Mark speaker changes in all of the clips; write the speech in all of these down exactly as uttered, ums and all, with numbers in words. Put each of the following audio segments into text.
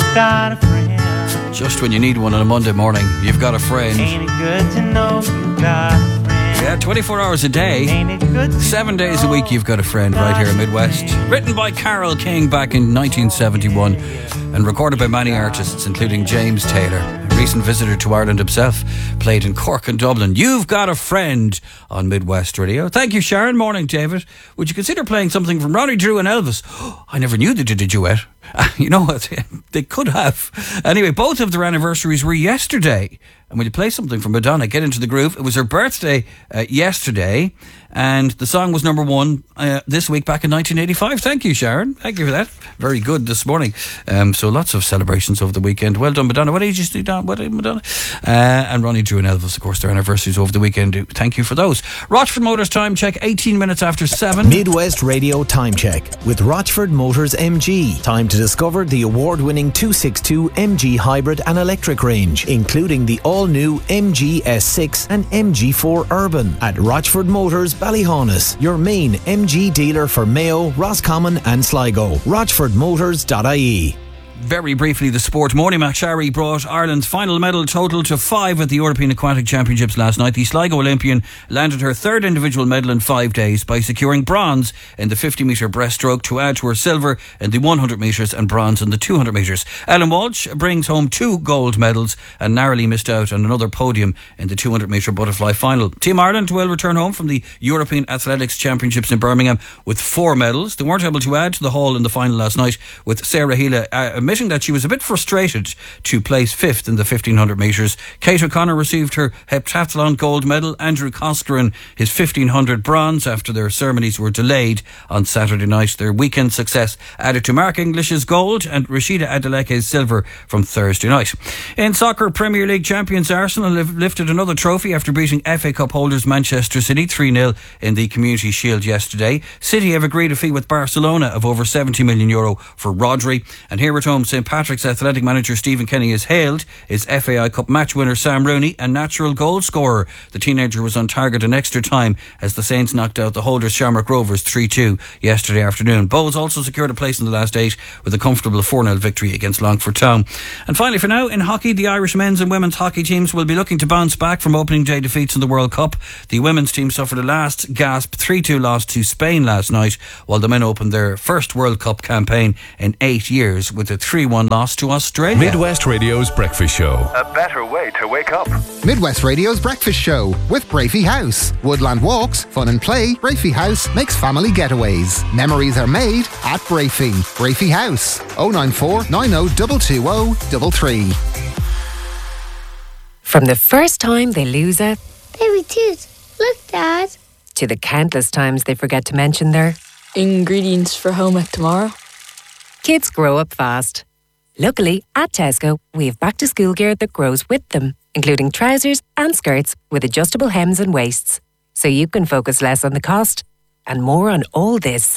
Speaker 1: got a friend.
Speaker 2: Just when you need one on a Monday morning, you've got a friend.
Speaker 1: Ain't it good to know you got a friend?
Speaker 2: Yeah, twenty-four hours a day,
Speaker 1: Ain't it good to
Speaker 2: seven days a week, you've got a friend right here in Midwest. Written by Carole King back in nineteen seventy-one and recorded by many artists, including James Taylor, a recent visitor to Ireland himself, played in Cork and Dublin. You've got a friend on Midwest Radio. Thank you, Sharon. Morning, David. Would you consider playing something from Ronnie Drew and Elvis? Oh, I never knew they did a duet. You know what? They could have. Anyway, both of their anniversaries were yesterday. And will you play something from Madonna? Get into the groove. It was her birthday uh, yesterday, and the song was number one uh, this week back in nineteen eighty-five. Thank you, Sharon. Thank you for that. Very good this morning. Um, so lots of celebrations over the weekend. Well done, Madonna. What age is Madonna? What age, Madonna? Uh, and Ronnie Drew and Elvis, of course, their anniversaries over the weekend. Thank you for those. Rochford Motors time check, eighteen minutes after seven.
Speaker 3: Midwest Radio time check with Rochford Motors M G. Time to discover the award-winning two sixty-two M G hybrid and electric range, including the all-new M G S six and M G four Urban at Rochford Motors Ballyhaunis, your main M G dealer for Mayo, Roscommon and Sligo. rochford motors dot I E.
Speaker 2: Very briefly, the sport. Morny McSharry brought Ireland's final medal total to five at the European Aquatic Championships last night. The Sligo Olympian landed her third individual medal in five days by securing bronze in the fifty metre breaststroke to add to her silver in the one hundred metres and bronze in the two hundred metres. Ellen Walsh brings home two gold medals and narrowly missed out on another podium in the two hundred metre butterfly final. Team Ireland will return home from the European Athletics Championships in Birmingham with four medals. They weren't able to add to the haul in the final last night, with Sarah Healy uh, admitting that she was a bit frustrated to place fifth in the fifteen hundred metres. Kate O'Connor received her heptathlon gold medal. Andrew Coscarin his fifteen hundred bronze after their ceremonies were delayed on Saturday night. Their weekend success added to Mark English's gold and Rashida Adeleke's silver from Thursday night. In soccer, Premier League champions Arsenal have lifted another trophy after beating F A Cup holders Manchester City three nil in the Community Shield yesterday. City have agreed a fee with Barcelona of over seventy million euro for Rodri. And here at home, St Patrick's athletic manager Stephen Kenny has hailed his F A I Cup match winner Sam Rooney a natural goal scorer. The teenager was on target in extra time as the Saints knocked out the holders Shamrock Rovers three two yesterday afternoon. Bowes also secured a place in the last eight with a comfortable four nil victory against Longford Town. And finally, for now, in hockey, the Irish men's and women's hockey teams will be looking to bounce back from opening day defeats in the World Cup. The women's team suffered a last gasp three two loss to Spain last night, while the men opened their first World Cup campaign in eight years with a three one loss to Australia.
Speaker 4: Midwest Radio's Breakfast Show.
Speaker 5: A better way to wake up.
Speaker 6: Midwest Radio's Breakfast Show with Brafey House. Woodland walks, fun and play. Brafey House makes family getaways. Memories are made at Brafey. Brafey House. oh nine four, nine oh two two oh three three.
Speaker 7: From the first time they lose a
Speaker 8: baby tooth. Look, Dad.
Speaker 7: To the countless times they forget to mention their
Speaker 9: ingredients for home ec tomorrow.
Speaker 7: Kids grow up fast. Luckily, at Tesco, we have back-to-school gear that grows with them, including trousers and skirts with adjustable hems and waists, so you can focus less on the cost and more on all this.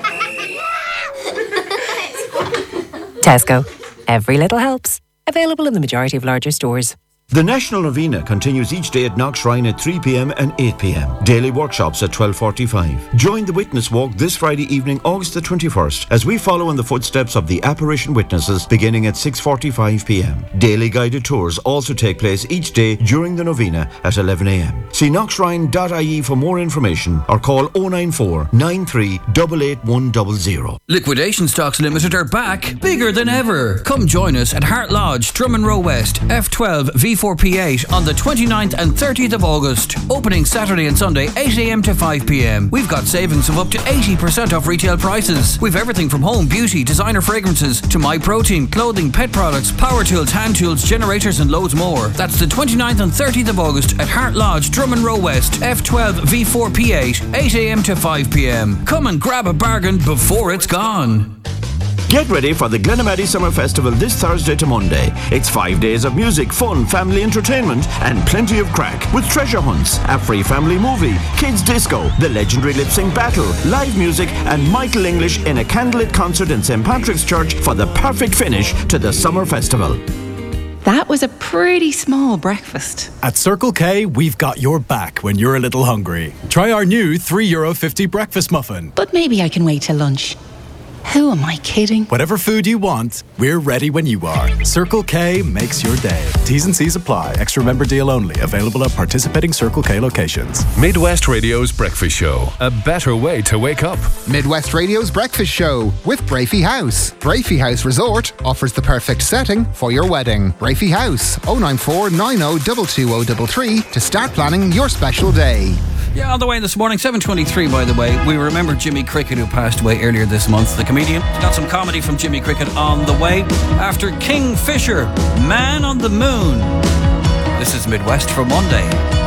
Speaker 7: Tesco. Every little helps. Available in the majority of larger stores.
Speaker 10: The National Novena continues each day at Knox Shrine at three p.m. and eight p.m. Daily workshops at twelve forty-five. Join the Witness Walk this Friday evening, August the twenty-first, as we follow in the footsteps of the apparition witnesses beginning at six forty-five p.m. Daily guided tours also take place each day during the Novena at eleven a.m. See knox shrine dot I E for more information or call oh nine four, nine three eight eight one zero zero.
Speaker 2: Liquidation Stocks Limited are back, bigger than ever. Come join us at Hart Lodge, Drummond Row West, F twelve V four P eight on the twenty-ninth and thirtieth of August. Opening Saturday and Sunday, eight a.m. to five p.m. We've got savings of up to eighty percent off retail prices. We've everything from home, beauty, designer fragrances to My Protein, clothing, pet products, power tools, hand tools, generators and loads more. That's the twenty-ninth and thirtieth of August at Hart Lodge, Drummond Row West, F twelve V four P eight, eight a.m. to five p.m. Come and grab a bargain before it's gone.
Speaker 10: Get ready for the Glenamaddy Summer Festival this Thursday to Monday. It's five days of music, fun, family entertainment and plenty of crack with treasure hunts, a free family movie, kids disco, the legendary lip sync battle, live music and Michael English in a candlelit concert in Saint Patrick's Church for the perfect finish to the summer festival.
Speaker 11: That was a pretty small breakfast.
Speaker 12: At Circle K, we've got your back when you're a little hungry. Try our new three euro fifty breakfast muffin.
Speaker 11: But maybe I can wait till lunch. Who am I kidding?
Speaker 12: Whatever food you want, we're ready when you are. Circle K makes your day. T's and C's apply. Extra member deal only. Available at participating Circle K locations.
Speaker 4: Midwest Radio's Breakfast Show. A better way to wake up.
Speaker 6: Midwest Radio's Breakfast Show with Brafey House. Brafey House Resort offers the perfect setting for your wedding. Brafey House, oh nine four nine oh two two oh three three to start planning your special day.
Speaker 2: Yeah, on the way this morning, seven twenty-three by the way, we remember Jimmy Cricket, who passed away earlier this month, the comedian. Got some comedy from Jimmy Cricket on the way. After King Fisher, Man on the Moon. This is Midwest for Monday.